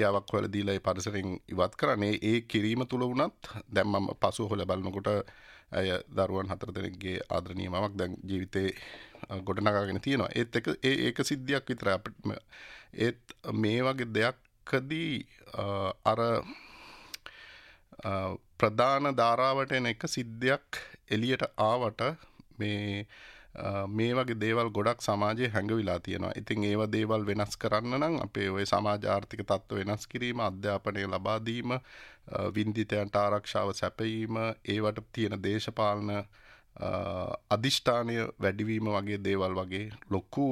යාවක් හොයලා දීලා ඒ පරිසරයෙන් ඉවත් කරන්නේ ඒ කිරීම තුල වුණත් දැන් මම පසුව හොයලා බලනකොට අය දරුවන් 4 දෙනෙක්ගේ ආදරණීය මමක් දැන් ජීවිතේ ගොඩනගාගෙන තියෙනවා. ඒක සිද්ධියක් විතරයි අපිට. ඒත් මේ වගේ දෙයක්කදී අර ප්‍රධාන ධාරාවට එන එක සිද්ධියක් එළියට ආවට මේ වගේ දේවල් ගොඩක් සමාජයේ හැඟවිලා තියෙනවා. ඉතින් ඒව දේවල් වෙනස් කරන්න නම් අපේ ওই සමාජ ආර්ථික තත්ත්ව වෙනස් කිරීම, අධ්‍යාපනය ලබා දීම, වින්දිතයන්ට ආරක්ෂාව සැපයීම, ඒවට තියෙන දේශපාලන අධිෂ්ඨානය වැඩිවීම වගේ දේවල් වගේ ලොකු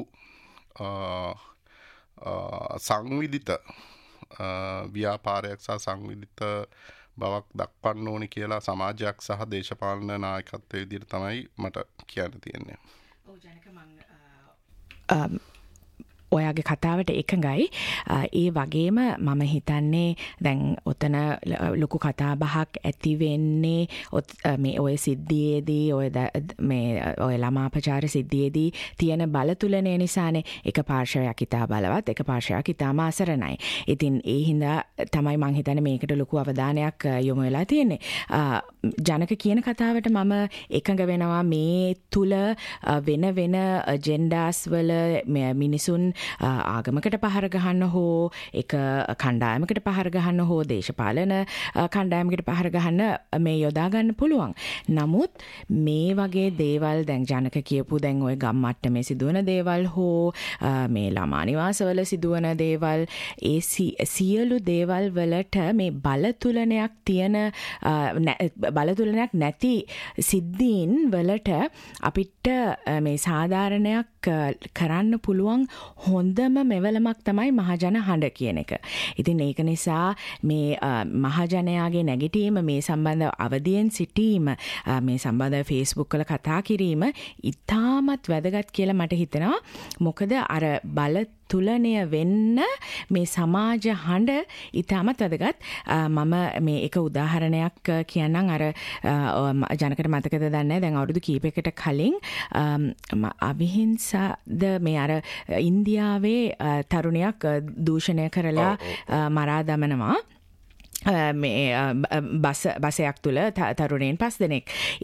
සංවිධිත ව්‍යාපාරයක් සහ සංවිධිත බවක් දක්වන්න ඕනි කියලා සමාජයක් සහ දේශපාලන නායකත්වයේ විදිහට තමයි මට කියන්න තියෙන්නේ. ඔව් ජනක මම ඔයාගේ කතාවට එකඟයි. ඒ වගේම මම හිතන්නේ දැන් ඔතන ලොකු කතා බහක් ඇති වෙන්නේ මේ ඔය සිද්ධියේදී ඔය ළමාපචාර සිද්ධියේදී තියෙන බලතුලනය නිසානේ. එක පාර්ශවයක් ඉතා බලවත්, එක පාර්ශවයක් ඉතාම අසරණයි. ඉතින් ඒ හින්දා තමයි මං හිතන්නේ මේකට ලොකු අවධානයක් යොමු වෙලා තියෙන්නේ. ජනක කියන කතාවට මම එකඟ වෙනවා. මේ තුල වෙන ජෙන්ඩාස් වල මිනිසුන් ආගමකට පහර ගහන්න හෝ එක කණ්ඩායමකට පහර ගහන්න හෝ දේශපාලන කණ්ඩායමකට පහර ගහන්න මේ යොදා ගන්න පුළුවන්. නමුත් මේ වගේ දේවල් දැන් ජනක කියපු දැන් ওই ගම් මට්ටමේ සිදුවන දේවල් හෝ මේ ළමා නිවාසවල සිදුවන දේවල්, ඒ සියලු දේවල් වලට මේ බලතුලනයක් තියෙන බලතුලනයක් නැති සිද්ධීන් වලට අපිට මේ සාධාරණයක් කරන්න පුළුවන් හොඳම මෙවලමක් තමයි මහජන හඬ කියන එක. ඉතින් ඒක නිසා මේ මහජනයාගේ නැගිටීම, මේ සම්බන්ධව අවදියෙන් සිටීම, මේ සම්බන්ධව Facebook වල කතා කිරීම ඉතාමත් වැදගත් කියලා මට හිතෙනවා. මොකද අර තුලනය වෙන්න මේ සමාජ හඬ ඉතාමත් වැදගත්. මම මේ එක උදාහරණයක් කියන්නම්. අර ජනකට මතකද දන්නේ දැන් අවුරුදු කීපයකට කලින් අවිහිංසාද මේ අර ඉන්දියාවේ තරුණයක් දූෂණය කරලා මරා දමනවා. මේ බසයක් තුල තරුණයන් 5 දෙනෙක්.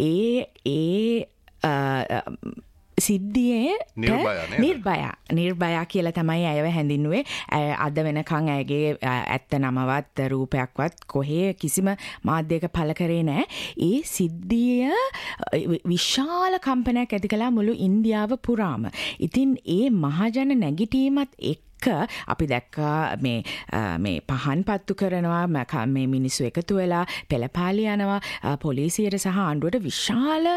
සිද්ධියේ නිර්භයා කියලා තමයි අයව හැඳින්නුවේ. අද වෙනකන් ඇයගේ ඇත්ත නමවත් රූපයක්වත් කොහේ කිසිම මාධ්‍යයක පළ කරේ නැහැ. ඒ සිද්ධිය විශාල කම්පනයක් ඇති කළා මුළු ඉන්දියාව පුරාම. ඉතින් ඒ මහජන නැගිටීමත් අපි දැක්කා මේ පහන් පත්තු කරනවා, මේ මිනිස්සු එකතු වෙලා පෙළපාලි යනවා, පොලිසියට සහ ආණ්ඩුවට විශාල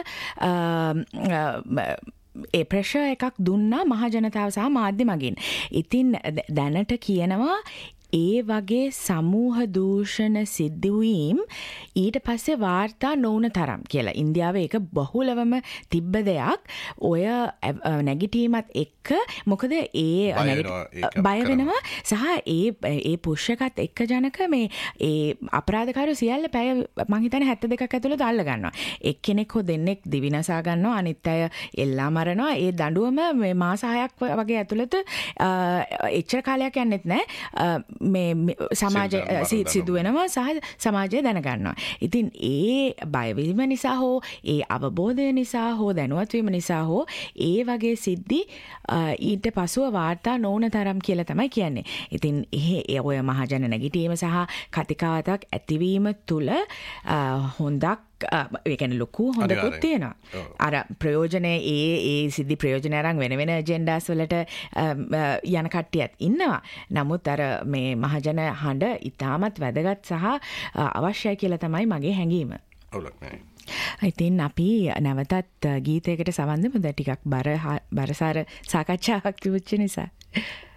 ඒ ප්‍රෙෂර් එකක් දුන්නා මහජනතාව සහ මාධ්‍ය මගින්. ඉතින් දැනට කියනවා ඒ වගේ සමූහ දූෂණ සිදුවීම් ඊට පස්සේ වාර්තා නොවුන තරම් කියලා. ඉන්දියාවේ ඒක බහුලවම තිබ්බ දෙයක්. ඔය නැගිටීමත් එක්ක මොකද බය වෙනවා සහ ඒ පුෂ් එකත් එක්ක ජනක මේ ඒ අපරාධකාරයෝ සියල්ල පැය මං හිතන්නේ 72ක් ඇතුළත අල්ල ගන්නවා. එක්කෙනෙක් හෝ දෙන්නෙක් දිවිනසා ගන්නවා, අනිත් අය එල්ලා මරනවා. ඒ දඬුවම මේ මාස 6ක් වගේ ඇතුළත එච්චර කාලයක් යන්නෙත් නැහැ. මේ සමාජ සිදු වෙනවා සහ සමාජය දැනගන්නවා. ඉතින් ඒ බයවීම නිසා හෝ ඒ අවබෝධය නිසා හෝ දැනුවත් වීම නිසා හෝ ඒ වගේ සිද්ධි ඊට පසුව වාර්තා නොවන තරම් කියලා තමයි කියන්නේ. ඉතින් ඔය මහජන නැගිටීම සහ කතිකාවතක් ඇතිවීම තුළ හොඳක් ඒ කියන්නේ ලොකු හොඳකුත් තියෙනවා. අර ප්‍රයෝජනේ ඒ සිද්ධි ප්‍රයෝජන අරන් වෙන ඇජෙන්ඩාස් වලට යන කට්ටියත් ඉන්නවා. නමුත් අර මේ මහජන හඬ ඉතාමත් වැදගත් සහ අවශ්‍යයි කියලා තමයි මගේ හැඟීම. ඉතින් අපි නැවතත් ගීතයකට සවන් දෙමුද? ටිකක් බරසාර සාකච්ඡාවක් තිබුච්ච නිසා.